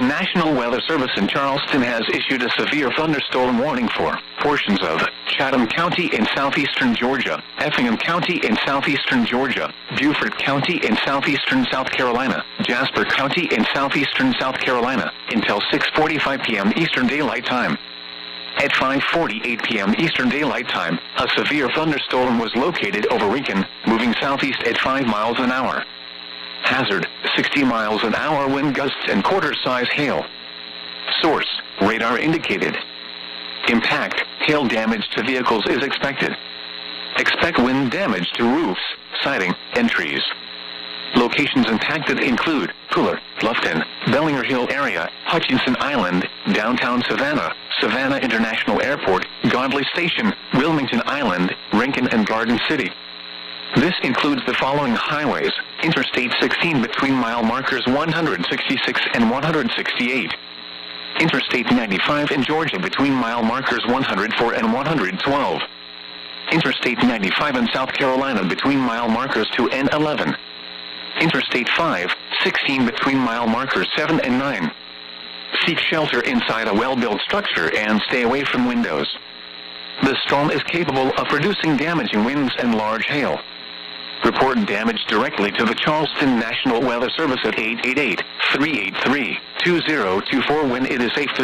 National Weather Service in Charleston has issued a severe thunderstorm warning for portions of Chatham County in southeastern Georgia, Effingham County in southeastern Georgia, Beaufort County in southeastern South Carolina, Jasper County in southeastern South Carolina, until 6:45 p.m. Eastern Daylight Time. At 5:48 p.m. Eastern Daylight Time, a severe thunderstorm was located over Rincon, moving southeast at 5 miles an hour. Hazard, 60 miles an hour wind gusts and quarter-size hail. Source, radar indicated. Impact, hail damage to vehicles is expected. Expect wind damage to roofs, siding, and trees. Locations impacted include Pooler, Bluffton, Bellinger Hill area, Hutchinson Island, downtown Savannah, Savannah International Airport, Godley Station, Wilmington Island, Rincon, and Garden City. This includes the following highways: Interstate 16 between mile markers 166 and 168. Interstate 95 in Georgia between mile markers 104 and 112. Interstate 95 in South Carolina between mile markers 2 and 11. Interstate 5-16 between mile markers 7 and 9. Seek shelter inside a well-built structure and stay away from windows. The storm is capable of producing damaging winds and large hail. Report damage directly to the Charleston National Weather Service at 888-383-2024 when it is safe to